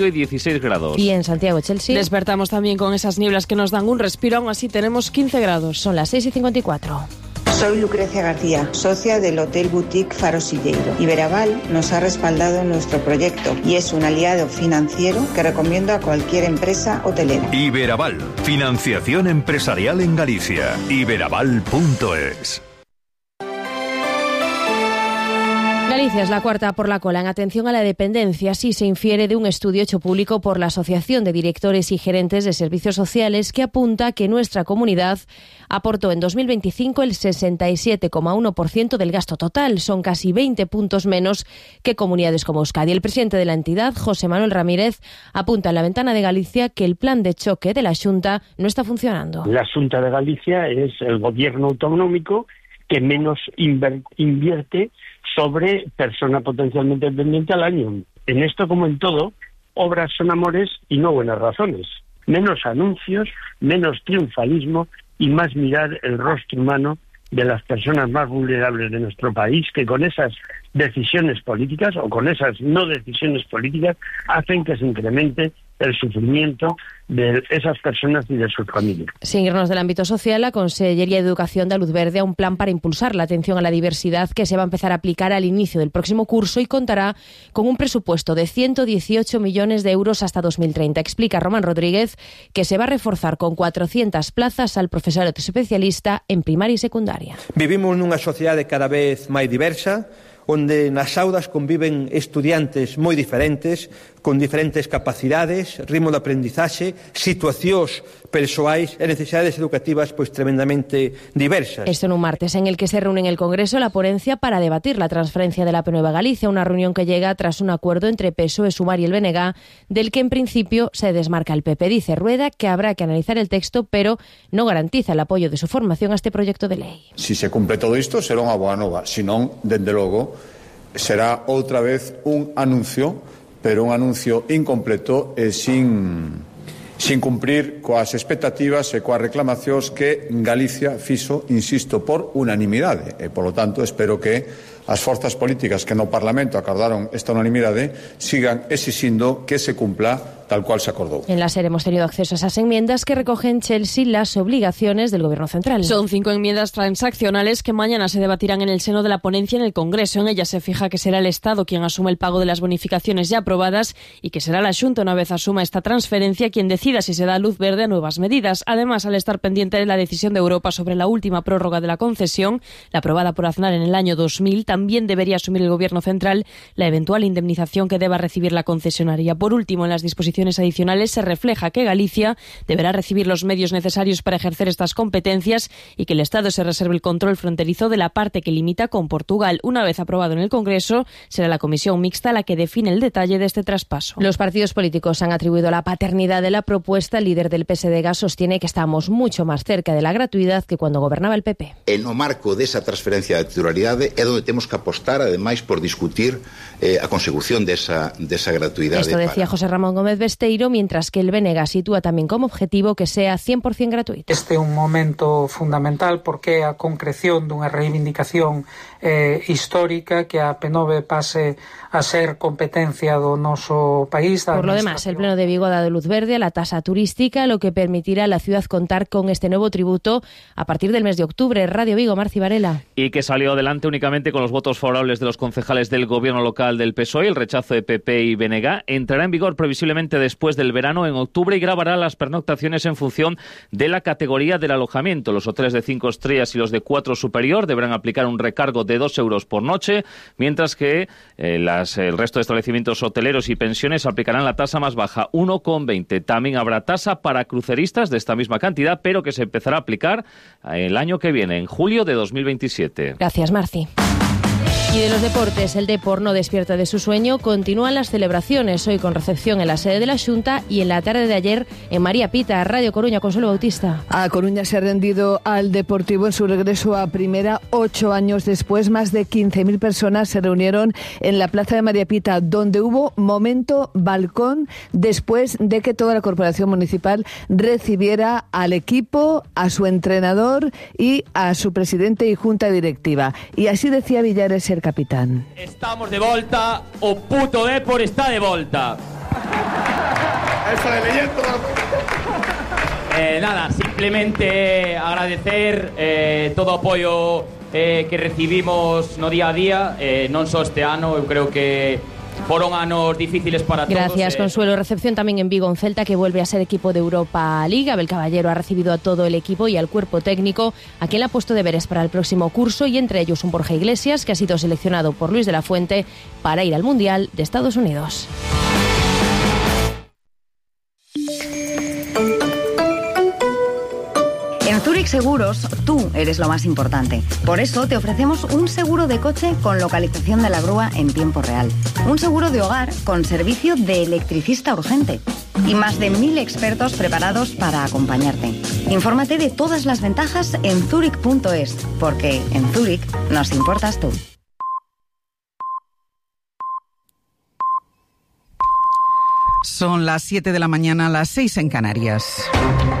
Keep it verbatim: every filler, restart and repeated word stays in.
y dieciséis grados. Y en Santiago, Chelsea, despertamos también con esas nieblas que nos dan un respiro, aún así tenemos quince grados. Son las seis y cincuenta y cuatro. Soy Lucrecia García, socia del Hotel Boutique Faro Silleiro. Iberaval nos ha respaldado en nuestro proyecto y es un aliado financiero que recomiendo a cualquier empresa hotelera. Iberaval, financiación empresarial en Galicia. iberaval punto es. Galicia es la cuarta por la cola en atención a la dependencia, así se infiere de un estudio hecho público por la Asociación de Directores y Gerentes de Servicios Sociales, que apunta que nuestra comunidad aportó en dos mil veinticinco el sesenta y siete coma uno por ciento del gasto total. Son casi veinte puntos menos que comunidades como Euskadi. El presidente de la entidad, José Manuel Ramírez, apunta en la ventana de Galicia que el plan de choque de la Xunta no está funcionando. La Xunta de Galicia es el gobierno autonómico que menos inver- invierte sobre persona potencialmente dependiente al año. En esto, como en todo, obras son amores y no buenas razones. Menos anuncios, menos triunfalismo y más mirar el rostro humano de las personas más vulnerables de nuestro país, que con esas decisiones políticas o con esas no decisiones políticas hacen que se incremente el sufrimiento de esas personas y de sus familias. Sin irnos del ámbito social, la Consellería de Educación da luz verde a un plan para impulsar la atención a la diversidad que se va a empezar a aplicar al inicio del próximo curso y contará con un presupuesto de ciento dieciocho millones de euros hasta dos mil treinta. Explica Román Rodríguez que se va a reforzar con cuatrocientas plazas al profesorado especialista en primaria y secundaria. Vivimos nunha sociedade cada vez máis diversa, onde nas aulas conviven estudiantes moi diferentes, con diferentes capacidades, ritmo de aprendizaxe, situacións persoais e necesidades educativas pois tremendamente diversas. Esto en un martes en el que se reúne en el Congreso la ponencia para debatir la transferencia de la P Nueva Galicia, una reunión que llega tras un acuerdo entre P S O E, Sumar y el B N G, del que en principio se desmarca el P P. Dice Rueda que habrá que analizar el texto, pero no garantiza el apoyo de su formación a este proyecto de lei. Si se cumpre todo isto, será unha boa nova. Si non, dende logo, será outra vez un anuncio, pero un anuncio incompleto e sin, sin cumprir coas expectativas e coas reclamacións que Galicia fixo, insisto, por unanimidade. E, polo tanto, espero que as forzas políticas que no Parlamento acordaron esta unanimidade sigan exixindo que se cumpla tal cual se acordó. En la SER hemos tenido acceso a esas enmiendas que recogen, Chelsea, las obligaciones del Gobierno central. Son cinco enmiendas transaccionales que mañana se debatirán en el seno de la ponencia en el Congreso. En ellas se fija que será el Estado quien asume el pago de las bonificaciones ya aprobadas y que será la Xunta, una vez asuma esta transferencia, quien decida si se da luz verde a nuevas medidas. Además, al estar pendiente de la decisión de Europa sobre la última prórroga de la concesión, la aprobada por Aznar en el año dos mil, también debería asumir el Gobierno central la eventual indemnización que deba recibir la concesionaria. Por último, en las disposiciones adicionales se refleja que Galicia deberá recibir los medios necesarios para ejercer estas competencias y que el Estado se reserve el control fronterizo de la parte que limita con Portugal. Una vez aprobado en el Congreso, será la comisión mixta la que define el detalle de este traspaso. Los partidos políticos han atribuido la paternidad de la propuesta. El líder del P S D G sostiene que estamos mucho más cerca de la gratuidad que cuando gobernaba el P P. En o marco desa transferencia de titularidade é onde temos que apostar, ademais, por discutir eh, a consecución desa, desa gratuidade. Esto decía para... José Ramón Gómez Besteiro, mientras que el B N G sitúa también como objetivo que sea cien por ciento gratuito. Este é un momento fundamental porque é a concreción dunha reivindicación eh, histórica que a P nove pase a ser competencia do noso país. Por lo demás, el Pleno de Vigo ha dado luz verde a la tasa turística, lo que permitirá a la ciudad contar con este nuevo tributo a partir del mes de octubre. Radio Vigo, Marci Varela. Y que salió adelante únicamente con los votos favorables de los concejales del gobierno local del P S O E. El rechazo de P P y B N G entrará en vigor previsiblemente después del verano, en octubre, y grabará las pernoctaciones en función de la categoría del alojamiento. Los hoteles de cinco estrellas y los de cuatro superior deberán aplicar un recargo de dos euros por noche, mientras que eh, las, el resto de establecimientos hoteleros y pensiones aplicarán la tasa más baja, uno coma veinte. También habrá tasa para cruceristas de esta misma cantidad, pero que se empezará a aplicar el año que viene, en julio de dos mil veintisiete. Gracias, Marci. Y de los deportes, el Depor no despierta de su sueño. Continúan las celebraciones, hoy con recepción en la sede de la Xunta y en la tarde de ayer en María Pita. Radio Coruña, Consuelo Bautista. A Coruña se ha rendido al Deportivo en su regreso a primera ocho años después. Más de quince mil personas se reunieron en la plaza de María Pita, donde hubo momento balcón después de que toda la corporación municipal recibiera al equipo, a su entrenador y a su presidente y junta directiva. Y así decía Villares, el capitán. Estamos de volta, o puto Depor está de volta. Eso de leyendo. Eh, nada, simplemente agradecer eh, todo o apoio eh, que recibimos no día a día, eh, non só este ano, eu creo que foron anos difíciles para todos. Gracias, eh. Consuelo. Recepción también en Vigo, en Celta, que vuelve a ser equipo de Europa League. Abel Caballero ha recibido a todo el equipo y al cuerpo técnico, a quien le ha puesto deberes para el próximo curso, y entre ellos un Borja Iglesias, que ha sido seleccionado por Luis de la Fuente para ir al Mundial de Estados Unidos. En Zurich Seguros, tú eres lo más importante. Por eso te ofrecemos un seguro de coche con localización de la grúa en tiempo real. Un seguro de hogar con servicio de electricista urgente. Y más de mil expertos preparados para acompañarte. Infórmate de todas las ventajas en zurich punto es, porque en Zurich nos importas tú. Son las siete de la mañana, las seis en Canarias.